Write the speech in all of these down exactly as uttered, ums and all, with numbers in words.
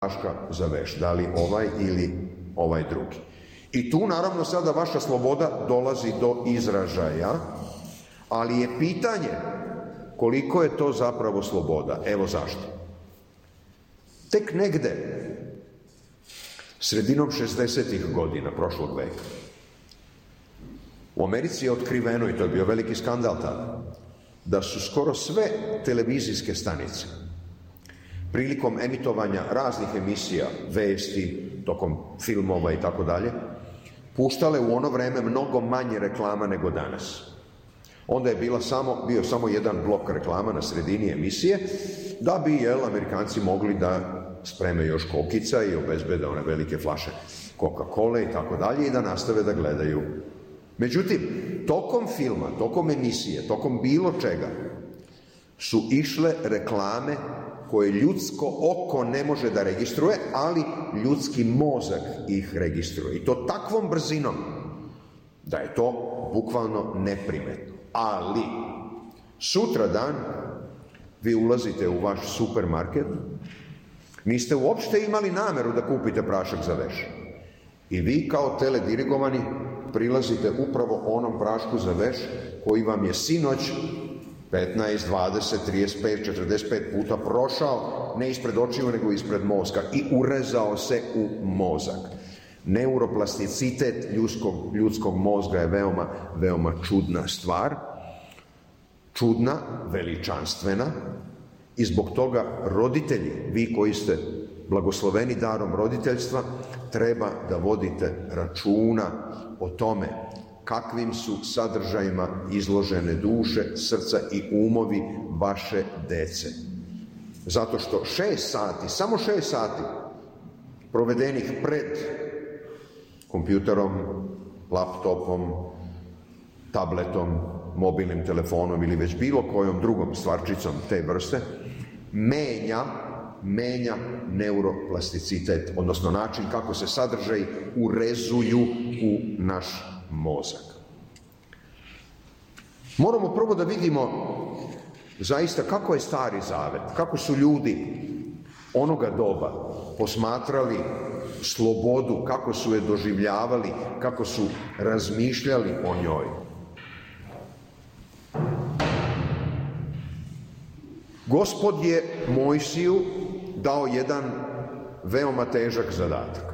praška za veš, da li ovaj ili ovaj drugi. I tu naravno sada vaša sloboda dolazi do izražaja, ali je pitanje koliko je to zapravo sloboda. Evo zašto. Tek negde, sredinom šezdesetih godina prošlog veka, u Americi je otkriveno, i to je bio veliki skandal tada, da su skoro sve televizijske stanice prilikom emitovanja raznih emisija, vesti, tokom filmova i tako dalje, puštale u ono vreme mnogo manje reklama nego danas. Onda je bila samo, bio samo jedan blok reklama na sredini emisije, da bi, jel, Amerikanci mogli da spreme još kokica i obezbede one velike flaše Coca-Cola i tako dalje i da nastave da gledaju. Međutim, tokom filma, tokom emisije, tokom bilo čega su išle reklame koje ljudsko oko ne može da registruje, ali ljudski mozak ih registruje. I to takvom brzinom da je to bukvalno neprimetno. Ali, sutradan vi ulazite u vaš supermarket, niste uopšte imali nameru da kupite prašak za veš. I vi kao teledirigovani prilazite upravo onom prašku za veš koji vam je sinoć petnaest, dvadeset, trideset pet, četrdeset pet puta prošao, ne ispred očiju, nego ispred mozga i urezao se u mozak. Neuroplasticitet ljudskog, ljudskog mozga je veoma, veoma čudna stvar. Čudna, veličanstvena, i zbog toga roditelji, vi koji ste blagosloveni darom roditeljstva, treba da vodite računa o tome kakvim su sadržajima izložene duše, srca i umovi vaše dece. Zato što šest sati, samo šest sati provedenih pred kompjuterom, laptopom, tabletom, mobilnim telefonom ili već bilo kojom drugom stvarčicom te vrste, menja, menja neuroplasticitet, odnosno način kako se sadržaji urezuju u naš mozak. Moramo prvo da vidimo zaista kako je Stari Zavet, kako su ljudi onoga doba posmatrali slobodu, kako su je doživljavali, kako su razmišljali o njoj. Gospod je Mojsiju dao jedan veoma težak zadatak.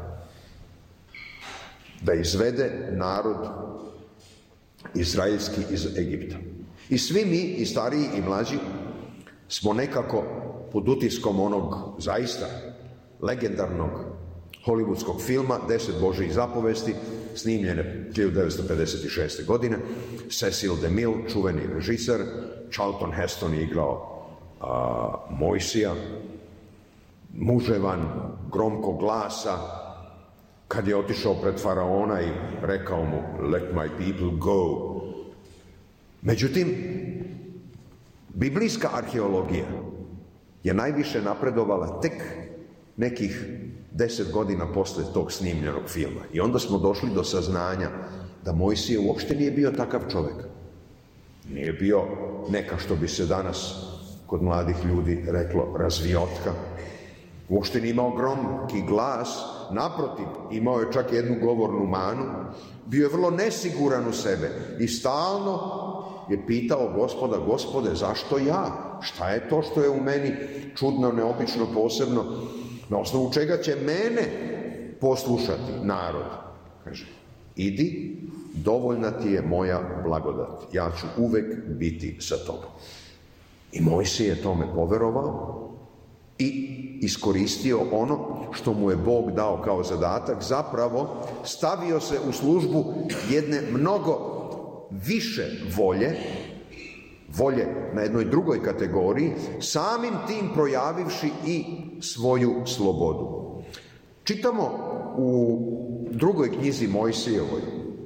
Da izvede narod izraelski iz Egipta. I svi mi, i stariji i mlađi, smo nekako pod utiskom onog zaista legendarnog hollywoodskog filma Deset Božjih zapovesti, snimljene hiljadu devetsto pedeset šeste. godine. Cecil DeMille, čuveni režiser, Charlton Heston je igrao a, Mojsija, muževan, gromkog glasa, kad je otišao pred faraona i rekao mu let my people go. Međutim, biblijska arheologija je najviše napredovala tek nekih deset godina posle tog snimljenog filma. I onda smo došli do saznanja da Mojsije uopšte nije bio takav čovek. Nije bio neka, što bi se danas kod mladih ljudi reklo, razviotka. Uopšte nije imao gromki glas, naprotiv, imao je čak jednu govornu manu, bio je vrlo nesiguran u sebe i stalno je pitao Gospoda, Gospode, zašto ja? Šta je to što je u meni čudno, neobično, posebno? Na osnovu čega će mene poslušati narod? Kaže, idi, dovoljna ti je moja blagodat, ja ću uvek biti sa tobom. I Mojsije je tome poverovao i iskoristio ono što mu je Bog dao kao zadatak, zapravo stavio se u službu jedne mnogo više volje, volje na jednoj drugoj kategoriji, samim tim projavivši i svoju slobodu. Čitamo u drugoj knjizi Mojsijevoj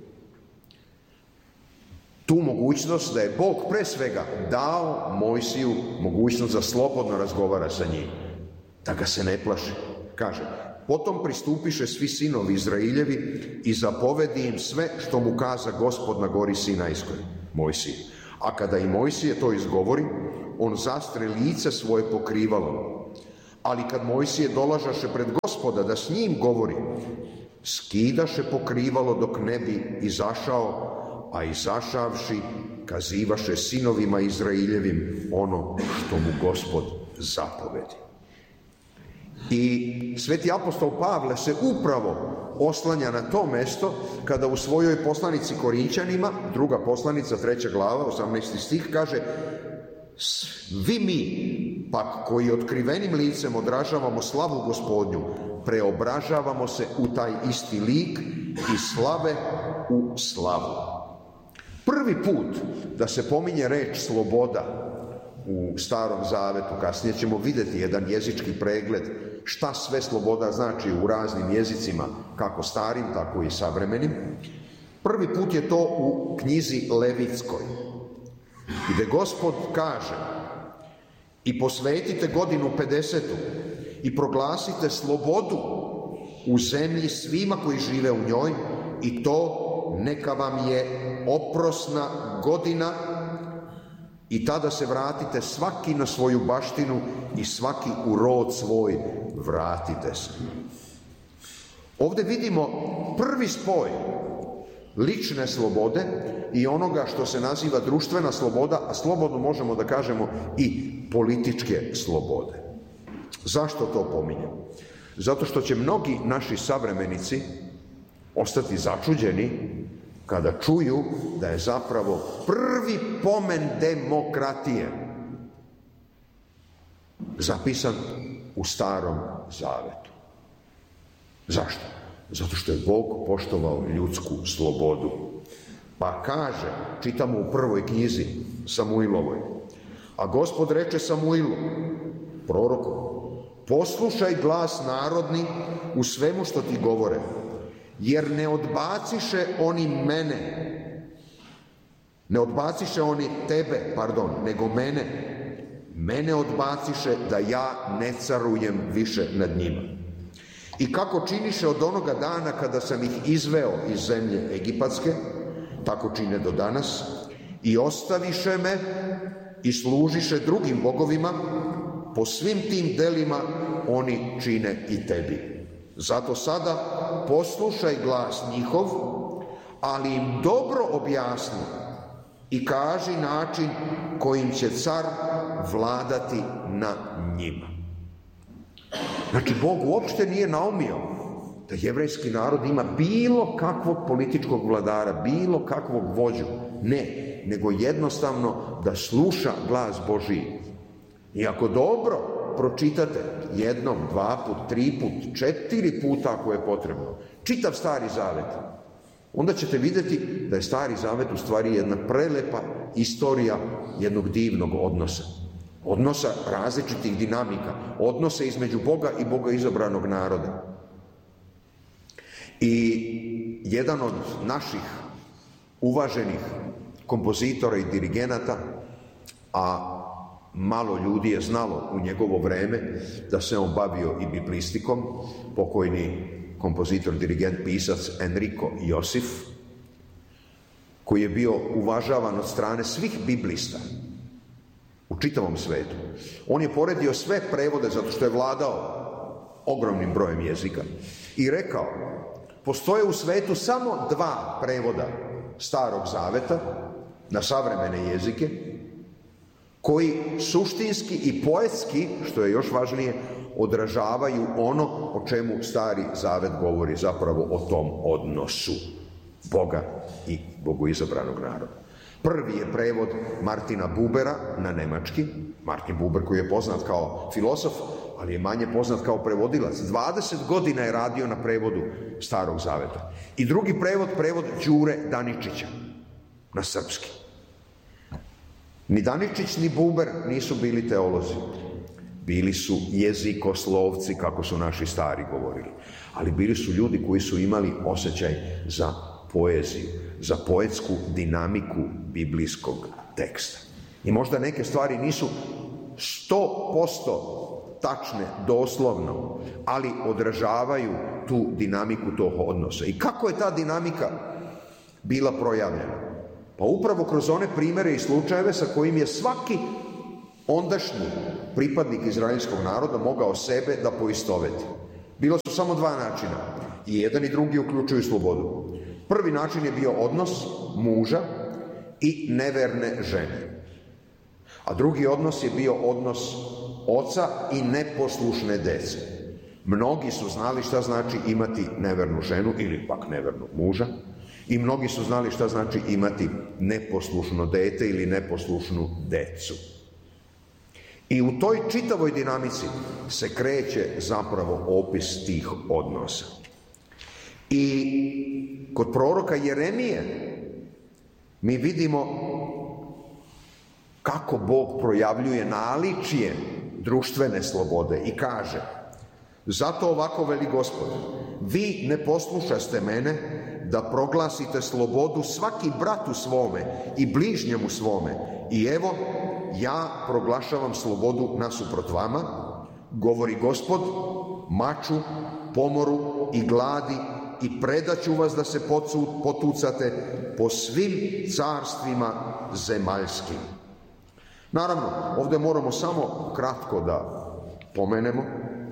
tu mogućnost da je Bog pre svega dao Mojsiju mogućnost da slobodno razgovara sa njim, da ga se ne plaši. Kaže, potom pristupiše svi sinovi Izrailjevi i zapovedi im sve što mu kaza Gospod na gori Sinajskoj, Mojsiji. A kada i Mojsije to izgovori, on zastre lice svoje pokrivalom, Ali kad Mojsije dolažaše pred Gospoda da s njim govori, skidaše pokrivalo dok ne bi izašao, a izašavši kazivaše sinovima Izraeljevim ono što mu Gospod zapovedi. I sveti apostol Pavle se upravo oslanja na to mesto kada u svojoj poslanici Korinćanima, druga poslanica, treća glava, osamnaesti stih, kaže: svi mi, pak koji otkrivenim licem odražavamo slavu Gospodnju, preobražavamo se u taj isti lik i slave u slavu. Prvi put da se pominje reč sloboda u Starom Zavetu, kasnije ćemo vidjeti jedan jezički pregled šta sve sloboda znači u raznim jezicima, kako starim, tako i savremenim. Prvi put je to u knjizi Levitskoj, gdje Gospod kaže: i posvetite godinu pedesetu i proglasite slobodu u zemlji svima koji žive u njoj, i to neka vam je oprosna godina, i tada se vratite svaki na svoju baštinu i svaki u rod svoj vratite se. Ovdje vidimo prvi spoj lične slobode i onoga što se naziva društvena sloboda, a slobodno možemo da kažemo i političke slobode. Zašto to pominjem? Zato što će mnogi naši savremenici ostati začuđeni kada čuju da je zapravo prvi pomen demokratije zapisan u Starom Zavetu. Zašto? Zato što je Bog poštovao ljudsku slobodu. Pa kaže, čitamo u prvoj knjizi Samuilovoj: a Gospod reče Samuilu, proroku, poslušaj glas narodni u svemu što ti govore, jer ne odbaciše oni mene, ne odbaciše oni tebe, pardon, nego mene, mene odbaciše da ja ne carujem više nad njima. I kako činiše od onoga dana kada sam ih izveo iz zemlje Egipatske, tako čine do danas, i ostaviše me i služiše drugim bogovima, po svim tim delima oni čine i tebi. Zato sada poslušaj glas njihov, ali im dobro objasni i kaži način kojim će car vladati nad njima. Znači, Bog uopšte nije naumio da jevrejski narod ima bilo kakvog političkog vladara, bilo kakvog vođu. Ne, nego jednostavno da sluša glas Božiji. I ako dobro pročitate jednom, dva put, tri put, četiri puta ako je potrebno, čitav Stari Zavet, onda ćete vidjeti da je Stari Zavet u stvari jedna prelepa istorija jednog divnog odnosa. Odnosa različitih dinamika, odnose između Boga i Boga izabranog naroda. I jedan od naših uvaženih kompozitora i dirigenata, a malo ljudi je znalo u njegovo vreme da se on bavio i biblistikom, pokojni kompozitor, dirigent, pisac Enrico Josif, koji je bio uvažavan od strane svih biblista u čitavom svetu. On je poredio sve prevode zato što je vladao ogromnim brojem jezika i rekao: postoje u svetu samo dva prevoda Starog Zaveta na savremene jezike koji suštinski i poetski, što je još važnije, odražavaju ono o čemu Stari Zavet govori, zapravo o tom odnosu Boga i bogoizabranog naroda. Prvi je prevod Martina Bubera na nemački, Martin Buber koji je poznat kao filozof, ali je manje poznat kao prevodilac. dvadeset godina je radio na prevodu Starog Zaveta. I drugi prevod, prevod Đure Daničića na srpski. Ni Daničić ni Buber nisu bili teolozi. Bili su jezikoslovci, kako su naši stari govorili. Ali bili su ljudi koji su imali osjećaj za poeziju, za poetsku dinamiku biblijskog teksta. I možda neke stvari nisu sto posto tačne, doslovno, ali odražavaju tu dinamiku tog odnosa. I kako je ta dinamika bila projavljena? Pa upravo kroz one primere i slučajeve sa kojim je svaki ondašnji pripadnik izraelskog naroda mogao sebe da poistoveti. Bilo su samo dva načina. I jedan i drugi uključuju slobodu. Prvi način je bio odnos muža i neverne žene. A drugi odnos je bio odnos oca i neposlušne dece. Mnogi su znali šta znači imati nevernu ženu ili pak nevernog muža i mnogi su znali šta znači imati neposlušno dete ili neposlušnu decu. I u toj čitavoj dinamici se kreće zapravo opis tih odnosa. I kod proroka Jeremije mi vidimo kako Bog projavljuje naličje društvene slobode i kaže: zato ovako veli Gospod, vi ne poslušaste mene da proglasite slobodu svaki bratu svome i bližnjemu svome. I evo, ja proglašavam slobodu nasuprot vama, govori Gospod, maču, pomoru i gladi, i predaću vas da se potucate po svim carstvima zemaljskim. Naravno, ovdje moramo samo kratko da pomenemo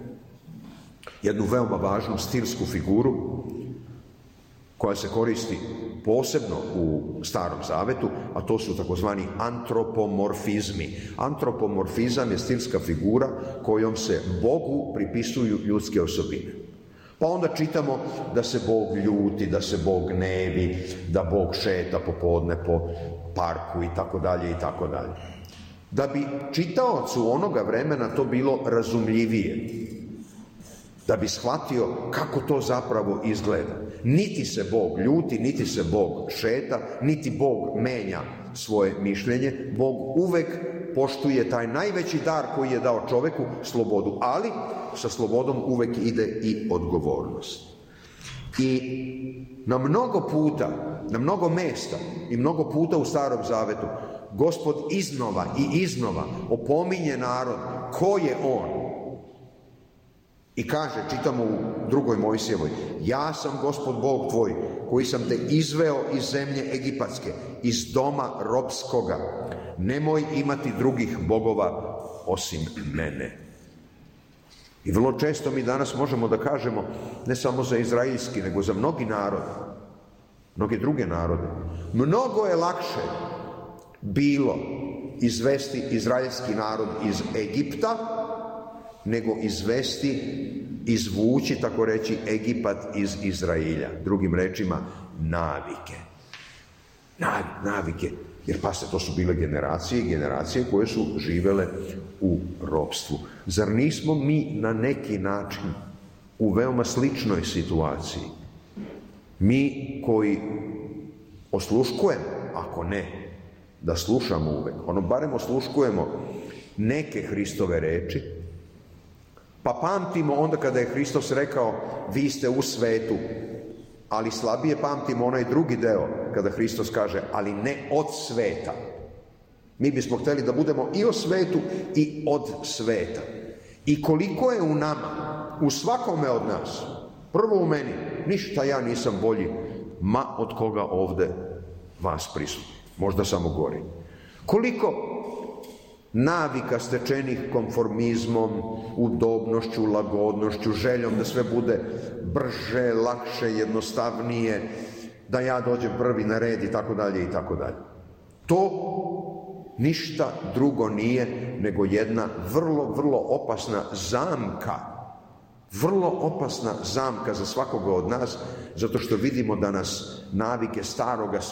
jednu veoma važnu stilsku figuru koja se koristi posebno u Starom Zavetu, a to su takozvani antropomorfizmi. Antropomorfizam je stilska figura kojom se Bogu pripisuju ljudske osobine. Pa onda čitamo da se Bog ljuti, da se Bog gnevi, da Bog šeta popodne po parku i tako dalje i tako dalje. Da bi čitaocu onoga vremena to bilo razumljivije, da bi shvatio kako to zapravo izgleda. Niti se Bog ljuti, niti se Bog šeta, niti Bog menja svoje mišljenje. Bog uvek poštuje taj najveći dar koji je dao čoveku, slobodu, ali sa slobodom uvek ide i odgovornost. I na mnogo puta, na mnogo mesta i mnogo puta u Starom Zavetu Gospod iznova i iznova opominje narod ko je on. I kaže, čitamo u drugoj Mojsijevoj: ja sam Gospod Bog tvoj, koji sam te izveo iz zemlje egipatske, iz doma ropskoga. Nemoj imati drugih bogova osim mene. I vrlo često mi danas možemo da kažemo, ne samo za izraelski, nego za mnogi narod, mnoge druge narode, mnogo je lakše bilo izvesti izraelski narod iz Egipta, nego izvesti, izvući, tako reći, Egipat iz Izraelja. Drugim rečima, navike. Navike. Jer pa se to su bile generacije i generacije koje su živele u ropstvu. Zar nismo mi na neki način u veoma sličnoj situaciji? Mi koji osluškujemo, ako ne, da slušamo uvek, ono barem osluškujemo neke Hristove reči, pa pamtimo onda kada je Hristos rekao vi ste u svetu, ali slabije pamtimo onaj drugi deo kada Hristos kaže ali ne od sveta. Mi bismo hteli da budemo i o svetu i od sveta. I koliko je u nama, u svakome od nas, prvo u meni, ništa ja nisam bolji, ma od koga ovde vas prisutni, možda samo gori. Koliko navika stečenih konformizmom, udobnošću, lagodnošću, željom da sve bude brže, lakše, jednostavnije, da ja dođem prvi na red i tako dalje i tako dalje. To ništa drugo nije nego jedna vrlo, vrlo opasna zamka, vrlo opasna zamka za svakoga od nas, zato što vidimo da nas navike staroga